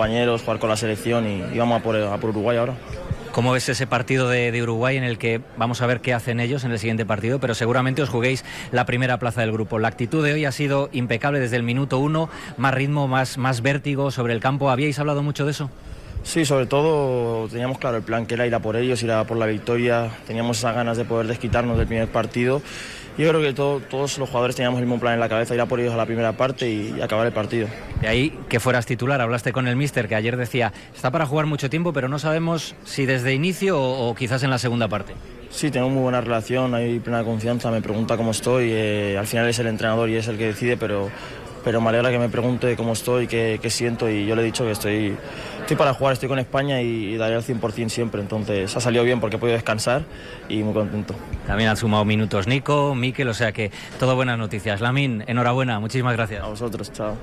compañeros, jugar con la selección y vamos a por Uruguay ahora. ¿Cómo ves ese partido de Uruguay en el que vamos a ver qué hacen ellos en el siguiente partido, pero seguramente os juguéis la primera plaza del grupo? La actitud de hoy ha sido impecable desde el minuto 1, más ritmo, más vértigo sobre el campo. ¿Habíais hablado mucho de eso? Sí, sobre todo teníamos claro el plan, que era ir a por ellos, ir a por la victoria. Teníamos esas ganas de poder desquitarnos del primer partido. Yo creo que todos los jugadores teníamos el mismo plan en la cabeza, ir a por ellos a la primera parte y acabar el partido. De ahí que fueras titular, hablaste con el míster, que ayer decía, está para jugar mucho tiempo, pero no sabemos si desde inicio o quizás en la segunda parte. Sí, tengo muy buena relación, hay plena confianza, me pregunta cómo estoy, al final es el entrenador y es el que decide, pero me alegra que me pregunte cómo estoy, qué siento, y yo le he dicho que estoy para jugar, estoy con España y daré al 100% siempre, entonces ha salido bien porque he podido descansar y muy contento. También han sumado minutos Nico, Mikel, o sea que todo buenas noticias. Lamine, enhorabuena, muchísimas gracias. A vosotros, chao.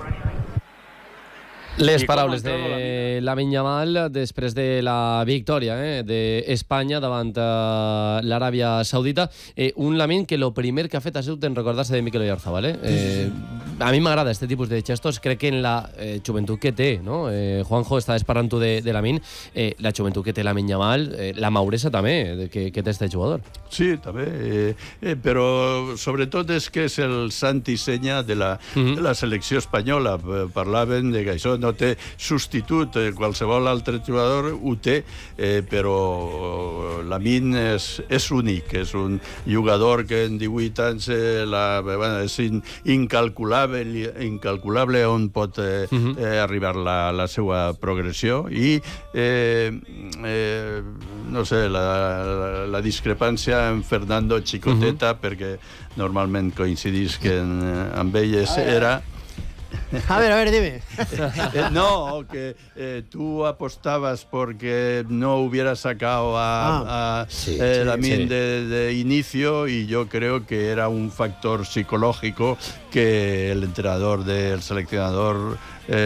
Les paraules de Lamine Yamal després de la victòria d'Espanya davant l'Aràbia Saudita. Un Lamine que el primer que ha fet ha sigut en recordar-se de Mikel Oyarzabal. A mi m'agrada aquest tipus de gestos. Crec que en la joventut que té, no? Juanjo, estaves parlant tu de Lamine, la joventut que té Lamine Yamal, la mauresa també que té este jugador. Sí, també, però sobretot és que és el sant i senya de la selecció espanyola. Parlaven de que això no té substitut, qualsevol altre jugador ho té, però Lamine és únic, és un jugador que en 18 anys és incalculable on pot arribar la seva progressió i no sé, la discrepància en Fernando Chicoteta, perquè normalment coincidís que amb ell era... A ver, dime. No, que tú apostabas porque no hubiera sacado a Lamine de inicio, y yo creo que era un factor psicológico que el entrenador del seleccionador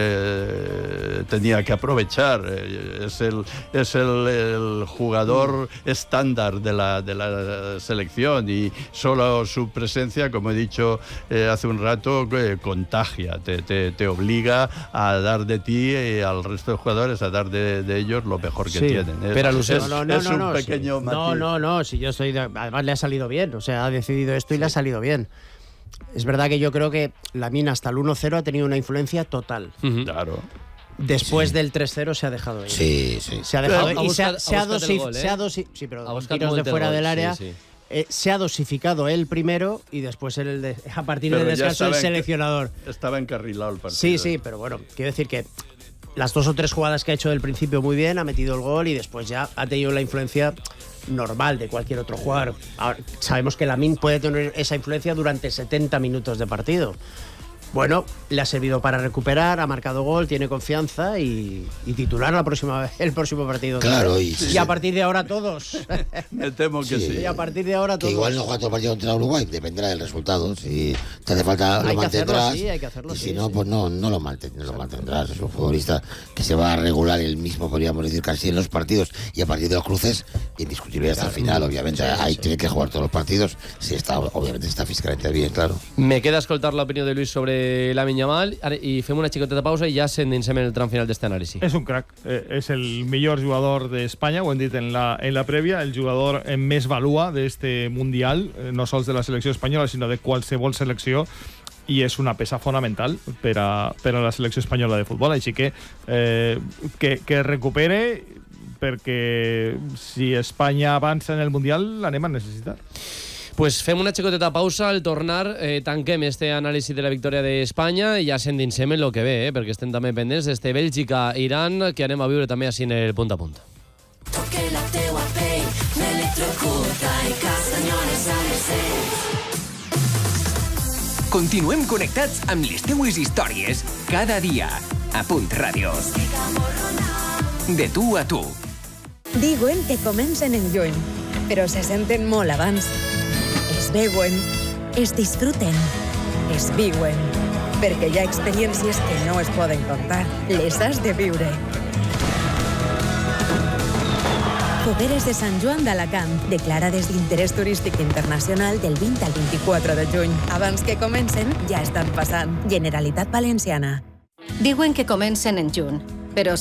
tenía que aprovechar. Es el jugador estándar de la selección, y solo su presencia, como he dicho hace un rato, contagia, te obliga a dar de ti y al resto de jugadores a dar de ellos lo mejor que tienen. Pero es un pequeño matiz. No, si yo estoy... Además le ha salido bien, o sea, ha decidido esto y le ha salido bien. Es verdad que yo creo que Lamine hasta el 1-0 ha tenido una influencia total. Claro. Después del 3-0 se ha dejado ir. Sí. Se ha dejado ir y se ha dosificado. Sí, pero con tiros de fuera del área. Se ha dosificado él primero y después a partir del descanso el seleccionador. Estaba encarrilado el partido. Sí, pero bueno, quiero decir que las 2 o 3 jugadas que ha hecho del principio muy bien, ha metido el gol y después ya ha tenido la influencia normal de cualquier otro jugador. Ahora, sabemos que Lamine puede tener esa influencia durante 70 minutos de partido. Bueno, le ha servido para recuperar, ha marcado gol, tiene confianza y titular el próximo partido. Claro, y a partir de ahora todos. Me temo que sí. Y a partir de ahora todos. Que igual no juega todo el partido contra Uruguay, dependerá del resultado. Si te hace falta, lo mantendrás. Hay que hacerlo, y si no, pues no lo mantendrás. Es un futbolista que se va a regular él mismo, podríamos decir, casi en los partidos, y a partir de los cruces, indiscutible hasta el final, obviamente. Ahí tiene que jugar todos los partidos. Si está, obviamente está físicamente bien, claro. Me queda escoltar l'opinió de Luis sobre Lamine Yamal i fem una xicoteta pausa i ja s'endinsem en el tram final d'este anàlisi. És un crack, és el millor jugador d'Espanya, ho hem dit en la prèvia, el jugador amb més valua d'este Mundial, no sols de la selecció espanyola, sinó de qualsevol selecció, i és una peça fonamental per a la selecció espanyola de futbol, així que recupere, perquè si Espanya avança en el Mundial l'anem a necessitar. Pues fem una xicoteta pausa, al tornar tanquem este anàlisi de la victòria d'Espanya i ja s'endinsem en el que ve, perquè estem també pendents d'este Bèlgica-Iran, que anem a viure també així en el punt a punt. Toque la teua pell, m'electrocuta i castanyoles a les dents. Continuem connectats amb les teues històries cada dia a Punt Ràdio. De tu a tu. Diuen que comencen en lluny, però se senten molt abans. Es veuen, es disfruten, es viuen, perquè hi ha experiències que no es poden contar, les has de viure. Fogueres de Sant Joan d'Alacant, declarades d'interès turístic internacional del 20 al 24 de juny. Abans que comencen, ja estan passant. Generalitat Valenciana. Diuen que comencen en juny,